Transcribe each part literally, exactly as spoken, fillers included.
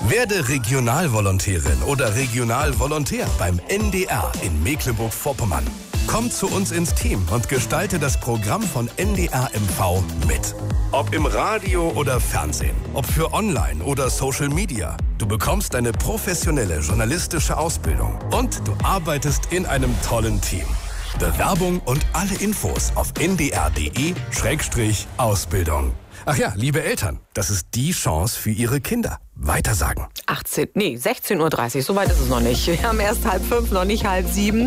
Werde Regionalvolontärin oder Regionalvolontär beim N D R in Mecklenburg-Vorpommern. Komm zu uns ins Team und gestalte das Programm von N D R M V mit. Ob im Radio oder Fernsehen, ob für Online oder Social Media. Du bekommst eine professionelle journalistische Ausbildung und du arbeitest in einem tollen Team. Bewerbung und alle Infos auf n d r punkt d e Schrägstrich Ausbildung. Ach ja, liebe Eltern, das ist die Chance für Ihre Kinder. Weitersagen. achtzehn, nee, sechzehn Uhr dreißig, so weit ist es noch nicht. Wir haben erst halb fünf, noch nicht halb sieben.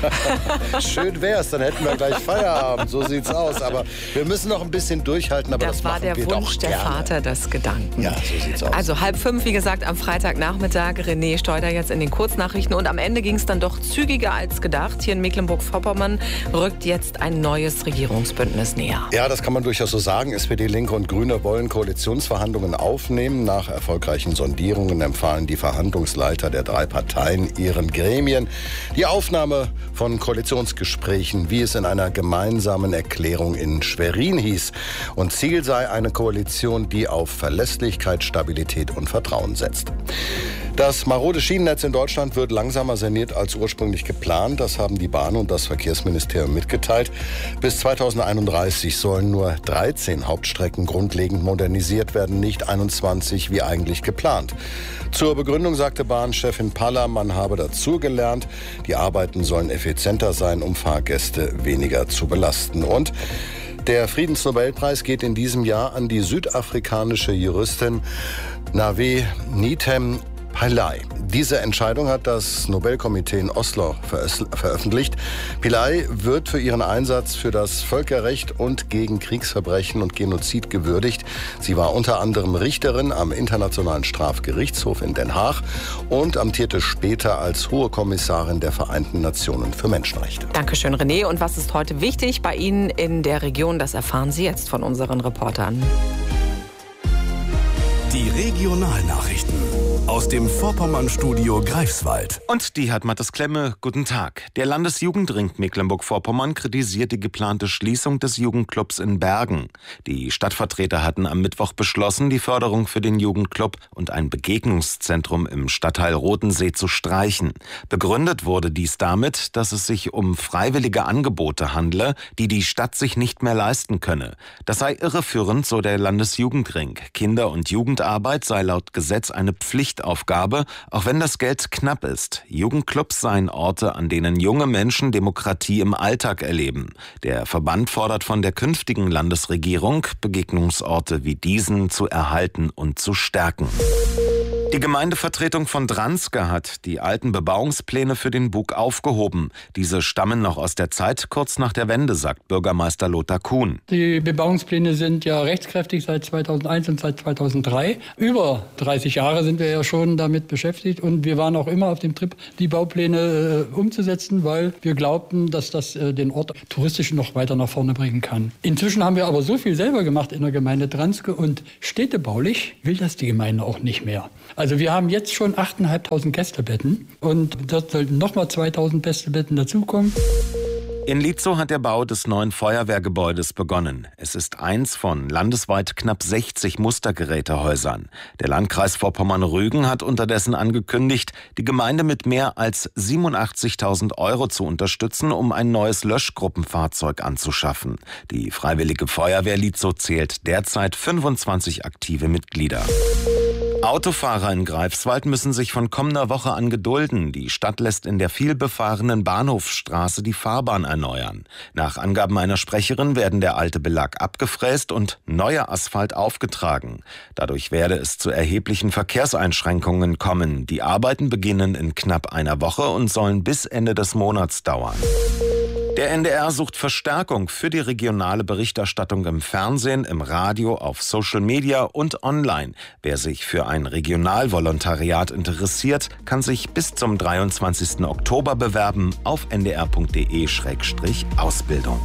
Schön wär's, dann hätten wir gleich Feierabend, so sieht's aus. Aber wir müssen noch ein bisschen durchhalten, aber das, das war machen der wir Wunsch doch der gerne. Vater des Gedanken. Ja, so sieht's aus. Also halb fünf, wie gesagt, am Freitagnachmittag. René Steuder jetzt in den Kurznachrichten. Und am Ende ging es dann doch zügiger als gedacht. Hier in Mecklenburg-Vorpommern rückt jetzt ein neues Regierungsbündnis näher. Ja, das kann man durchaus so sagen. S P D, Linke und Grüne wollen Koalitionsverhandlungen aufnehmen. Nach erfolgreichen Sondierungen empfahlen die Verhandlungsleiter der drei Parteien ihren Gremien die Aufnahme von Koalitionsgesprächen, wie es in einer gemeinsamen Erklärung in Schwerin hieß. Und Ziel sei eine Koalition, die auf Verlässlichkeit, Stabilität und Vertrauen setzt. Das marode Schienennetz in Deutschland wird langsamer saniert als ursprünglich geplant. Das haben die Bahn und das Verkehrsministerium mitgeteilt. Bis zweitausendeinunddreißig sollen nur dreizehn Hauptstrecken grundlegend modernisiert werden, nicht einundzwanzig wie eigentlich geplant. Zur Begründung sagte Bahnchefin Paller, man habe dazugelernt. Die Arbeiten sollen effizienter sein, um Fahrgäste weniger zu belasten. Und der Friedensnobelpreis geht in diesem Jahr an die südafrikanische Juristin Nawe Neetham Pillay. Diese Entscheidung hat das Nobelkomitee in Oslo veröffentlicht. Pillay wird für ihren Einsatz für das Völkerrecht und gegen Kriegsverbrechen und Genozid gewürdigt. Sie war unter anderem Richterin am Internationalen Strafgerichtshof in Den Haag und amtierte später als Hohe Kommissarin der Vereinten Nationen für Menschenrechte. Dankeschön, René. Und was ist heute wichtig bei Ihnen in der Region? Das erfahren Sie jetzt von unseren Reportern. Die Regionalnachrichten aus dem Vorpommern-Studio Greifswald. Und die hat Mathis Klemme. Guten Tag. Der Landesjugendring Mecklenburg-Vorpommern kritisiert die geplante Schließung des Jugendclubs in Bergen. Die Stadtvertreter hatten am Mittwoch beschlossen, die Förderung für den Jugendclub und ein Begegnungszentrum im Stadtteil Rotensee zu streichen. Begründet wurde dies damit, dass es sich um freiwillige Angebote handle, die die Stadt sich nicht mehr leisten könne. Das sei irreführend, so der Landesjugendring. Kinder- und Jugendarbeit sei laut Gesetz eine Pflicht Aufgabe, auch wenn das Geld knapp ist. Jugendclubs seien Orte, an denen junge Menschen Demokratie im Alltag erleben. Der Verband fordert von der künftigen Landesregierung, Begegnungsorte wie diesen zu erhalten und zu stärken. Die Gemeindevertretung von Dranske hat die alten Bebauungspläne für den Bug aufgehoben. Diese stammen noch aus der Zeit kurz nach der Wende, sagt Bürgermeister Lothar Kuhn. Die Bebauungspläne sind ja rechtskräftig seit zweitausendeins und seit zweitausenddrei. Über dreißig Jahre sind wir ja schon damit beschäftigt und wir waren auch immer auf dem Trip, die Baupläne äh, umzusetzen, weil wir glaubten, dass das äh, den Ort touristisch noch weiter nach vorne bringen kann. Inzwischen haben wir aber so viel selber gemacht in der Gemeinde Dranske und städtebaulich will das die Gemeinde auch nicht mehr. Also wir haben jetzt schon achttausendfünfhundert Gästebetten und dort sollten nochmal zweitausend Gästebetten dazukommen. In Lietzow hat der Bau des neuen Feuerwehrgebäudes begonnen. Es ist eins von landesweit knapp sechzig Mustergerätehäusern. Der Landkreis Vorpommern-Rügen hat unterdessen angekündigt, die Gemeinde mit mehr als siebenundachtzigtausend Euro zu unterstützen, um ein neues Löschgruppenfahrzeug anzuschaffen. Die Freiwillige Feuerwehr Lietzow zählt derzeit fünfundzwanzig aktive Mitglieder. Autofahrer in Greifswald müssen sich von kommender Woche an gedulden. Die Stadt lässt in der vielbefahrenen Bahnhofstraße die Fahrbahn erneuern. Nach Angaben einer Sprecherin werden der alte Belag abgefräst und neuer Asphalt aufgetragen. Dadurch werde es zu erheblichen Verkehrseinschränkungen kommen. Die Arbeiten beginnen in knapp einer Woche und sollen bis Ende des Monats dauern. Der N D R sucht Verstärkung für die regionale Berichterstattung im Fernsehen, im Radio, auf Social Media und online. Wer sich für ein Regionalvolontariat interessiert, kann sich bis zum dreiundzwanzigsten Oktober bewerben auf n d r punkt d e Schrägstrich Ausbildung.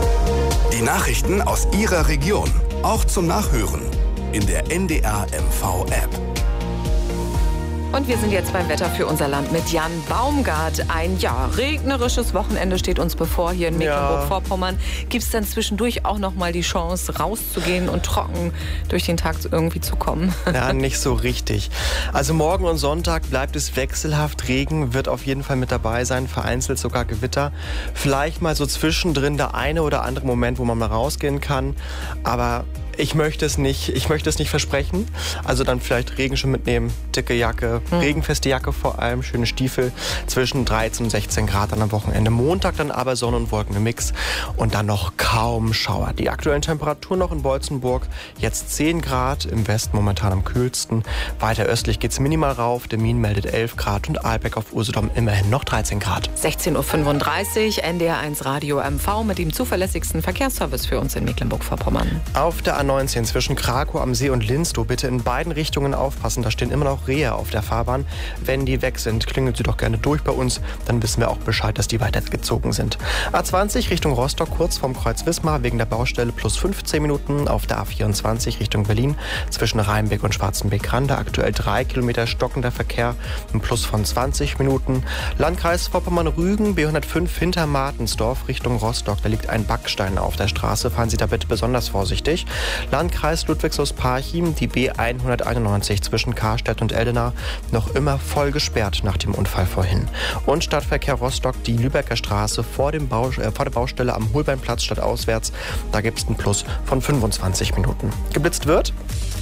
Die Nachrichten aus Ihrer Region, auch zum Nachhören in der N D R M V App. Und wir sind jetzt beim Wetter für unser Land mit Jan Baumgart. Ein ja, regnerisches Wochenende steht uns bevor hier in Mecklenburg-Vorpommern. Gibt es dann zwischendurch auch noch mal die Chance, rauszugehen und trocken durch den Tag irgendwie zu kommen? Ja, nicht so richtig. Also morgen und Sonntag bleibt es wechselhaft. Regen wird auf jeden Fall mit dabei sein, vereinzelt sogar Gewitter. Vielleicht mal so zwischendrin der eine oder andere Moment, wo man mal rausgehen kann. Aber Ich möchte es nicht, ich möchte es nicht versprechen. Also dann vielleicht Regenschirm mitnehmen, dicke Jacke, hm. regenfeste Jacke vor allem, schöne Stiefel, zwischen dreizehn und sechzehn Grad an am Wochenende. Montag dann aber Sonne und Wolken im Mix und dann noch kaum Schauer. Die aktuellen Temperaturen noch in Bolzenburg, jetzt zehn Grad, im Westen momentan am kühlsten. Weiter östlich geht's minimal rauf, der Min meldet elf Grad und Albeck auf Usedom immerhin noch dreizehn Grad. sechzehn Uhr fünfunddreißig, N D R eins Radio M V mit dem zuverlässigsten Verkehrsservice für uns in Mecklenburg-Vorpommern. Auf der A neunzehn zwischen Krakow am See und Linstow bitte in beiden Richtungen aufpassen. Da stehen immer noch Rehe auf der Fahrbahn. Wenn die weg sind, klingeln Sie doch gerne durch bei uns. Dann wissen wir auch Bescheid, dass die weitergezogen sind. A zwanzig Richtung Rostock kurz vorm Kreuz Wismar wegen der Baustelle plus fünfzehn Minuten. Auf der A vierundzwanzig Richtung Berlin zwischen Rheinbeck und Schwarzenbeck-Rande aktuell drei Kilometer stockender Verkehr. Ein Plus von zwanzig Minuten. Landkreis Vorpommern-Rügen B hundertfünf hinter Martensdorf Richtung Rostock. Da liegt ein Backstein auf der Straße. Fahren Sie da bitte besonders vorsichtig. Landkreis Ludwigslust-Parchim, die B hunderteinundneunzig zwischen Karstedt und Eldena, noch immer voll gesperrt nach dem Unfall vorhin. Und Stadtverkehr Rostock, die Lübecker Straße vor, dem Bau, äh, vor der Baustelle am Holbeinplatz stadtauswärts. Da gibt es einen Plus von fünfundzwanzig Minuten. Geblitzt wird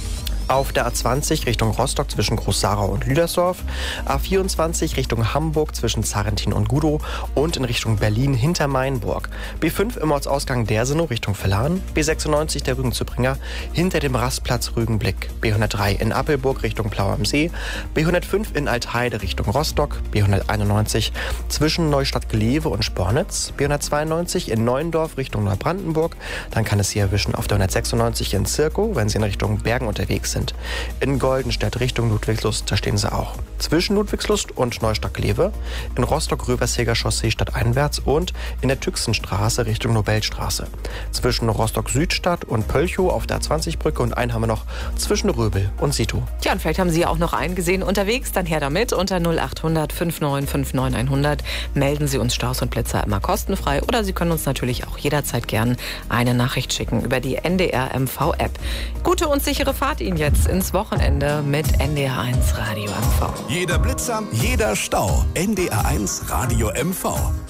auf der A zwanzig Richtung Rostock zwischen Groß-Sarau und Lüdersdorf, A vierundzwanzig Richtung Hamburg zwischen Zarrentin und Gudow und in Richtung Berlin hinter Mainburg. B fünf im Ortsausgang Dersenow Richtung Villaren, B sechsundneunzig der Rügen-zu-Bringer hinter dem Rastplatz Rügenblick, B hundertdrei in Appelburg Richtung Plau am See, B hundertfünf in Altheide Richtung Rostock, B hunderteinundneunzig zwischen Neustadt-Glewe und Spornitz, B hundertzweiundneunzig in Neuendorf Richtung Neubrandenburg, dann kann es Sie erwischen auf der hundertsechsundneunzig in Zirkow, wenn Sie in Richtung Bergen unterwegs sind. In Goldenstedt Richtung Ludwigslust, da stehen sie auch. Zwischen Ludwigslust und Neustadt-Glewe, in Rostock-Röberseger Chaussee stadteinwärts und in der Tüchsenstraße Richtung Nobelstraße. Zwischen Rostock-Südstadt und Pölchow auf der A zwanzig Brücke und einen haben wir noch zwischen Röbel und Sito. Ja, und vielleicht haben Sie auch noch einen gesehen unterwegs, dann her damit. Unter null acht hundert fünfundneunzig neunundfünfzig hundert melden Sie uns Staus und Blitzer immer kostenfrei oder Sie können uns natürlich auch jederzeit gern eine Nachricht schicken über die N D R M V-App. Gute und sichere Fahrt Ihnen jetzt ins Wochenende mit N D R eins Radio M V. Jeder Blitzer, jeder Stau. N D R eins Radio M V.